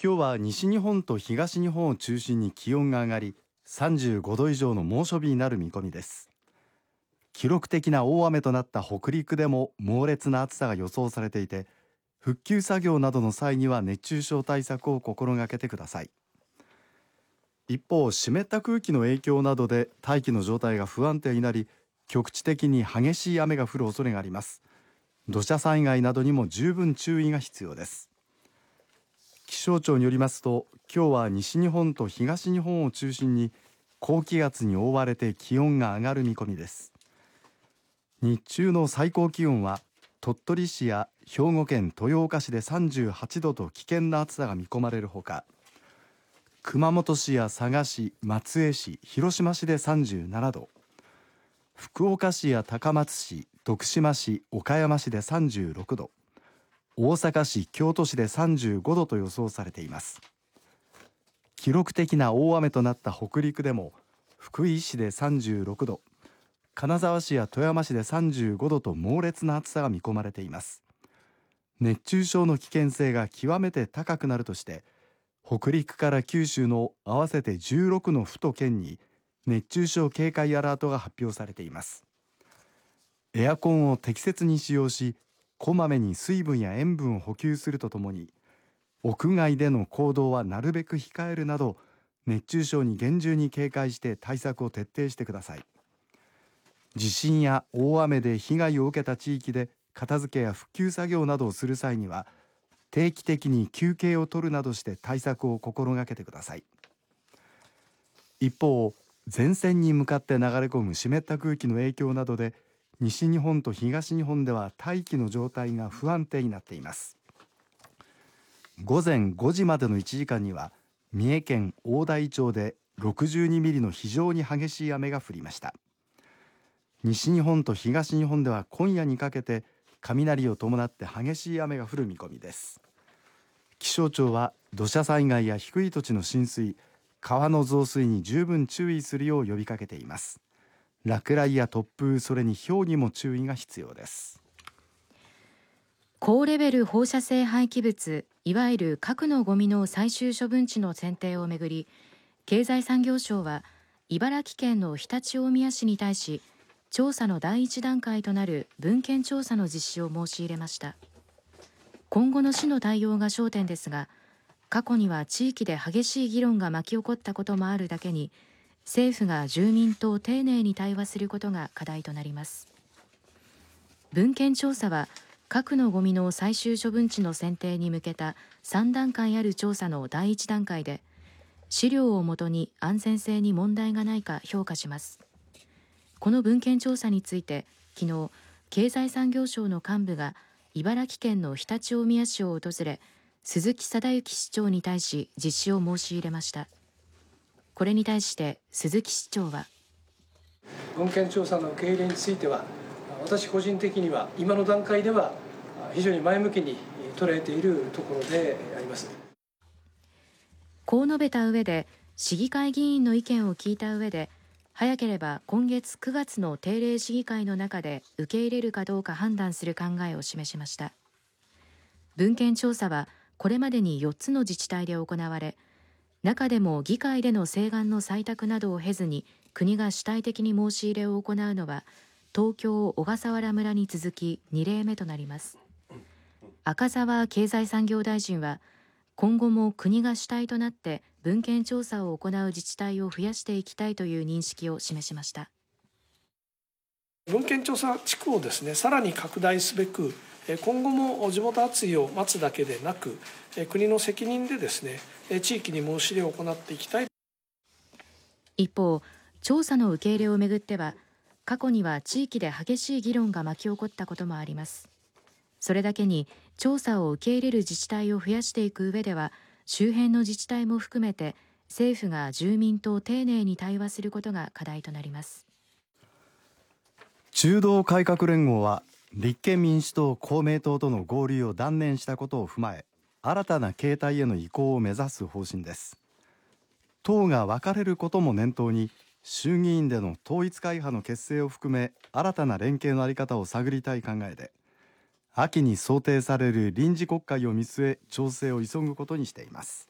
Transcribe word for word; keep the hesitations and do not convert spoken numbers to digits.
今日は西日本と東日本を中心に気温が上がり、さんじゅうごど以上の猛暑日になる見込みです。記録的な大雨となった北陸でも猛烈な暑さが予想されていて、復旧作業などの際には熱中症対策を心がけてください。一方、湿った空気の影響などで大気の状態が不安定になり、局地的に激しい雨が降る恐れがあります。土砂災害などにも十分注意が必要です。気象庁によりますと、今日は西日本と東日本を中心に高気圧に覆われて気温が上がる見込みです。日中の最高気温は鳥取市や兵庫県豊岡市でさんじゅうはちどと危険な暑さが見込まれるほか、熊本市や佐賀市、松江市、広島市でさんじゅうななど、福岡市や高松市、徳島市、岡山市でさんじゅうろくど、大阪市、京都市でさんじゅうごどと予想されています。記録的な大雨となった北陸でも福井市でさんじゅうろくど、金沢市や富山市でさんじゅうごどと猛烈な暑さが見込まれています。熱中症の危険性が極めて高くなるとして、北陸から九州の合わせてじゅうろくの府と県に熱中症警戒アラートが発表されています。エアコンを適切に使用し、こまめに水分や塩分を補給するとともに、屋外での行動はなるべく控えるなど、熱中症に厳重に警戒して対策を徹底してください。地震や大雨で被害を受けた地域で片付けや復旧作業などをする際には、定期的に休憩を取るなどして対策を心がけてください。一方、前線に向かって流れ込む湿った空気の影響などで、西日本と東日本では大気の状態が不安定になっています。午前ごじまでのいちじかんには、三重県大台町でろくじゅうにミリの非常に激しい雨が降りました。西日本と東日本では今夜にかけて雷を伴って激しい雨が降る見込みです。気象庁は土砂災害や低い土地の浸水、川の増水に十分注意するよう呼びかけています。落雷や突風、それに雹にも注意が必要です。 高レベル放射性廃棄物、いわゆる核のゴミの最終処分地の選定をめぐり、経済産業省は茨城県の常陸大宮市に対し、調査の第一段階となる文献調査の実施を申し入れました。今後の市の対応が焦点ですが、過去には地域で激しい議論が巻き起こったこともあるだけに、政府が住民と丁寧に対話することが課題となります。文献調査は核のゴミの最終処分地の選定に向けたさんだんかいある調査のだいいち段階で、資料をもとに安全性に問題がないか評価します。この文献調査について昨日、経済産業省の幹部が茨城県の常陸大宮市を訪れ、鈴木貞之市長に対し実施を申し入れました。これに対して鈴木市長は、 文献調査の受け入れについては、私個人的には今の段階では非常に前向きに捉えているところであります。 こう述べた上で、市議会議員の意見を聞いた上で、早ければ今月くがつの定例市議会の中で受け入れるかどうか判断する考えを示しました。文献調査はこれまでによっつの自治体で行われ、中でも議会での請願の採択などを経ずに国が主体的に申し入れを行うのは、東京小笠原村に続きに例目となります。赤澤経済産業大臣は、今後も国が主体となって文献調査を行う自治体を増やしていきたいという認識を示しました。 文献調査地区をですね、さらに拡大すべく、今後も地元扱いを待つだけでなく、国の責任でですね、地域に申し入れを行っていきたい。 一方、調査の受け入れをめぐっては、過去には地域で激しい議論が巻き起こったこともあります。それだけに調査を受け入れる自治体を増やしていく上では、周辺の自治体も含めて政府が住民と丁寧に対話することが課題となります。 中道改革連合は立憲民主党、公明党との合流を断念したことを踏まえ、新たな形態への移行を目指す方針です。党が分かれることも念頭に、衆議院での統一会派の結成を含め新たな連携の在り方を探りたい考えで、秋に想定される臨時国会を見据え調整を急ぐことにしています。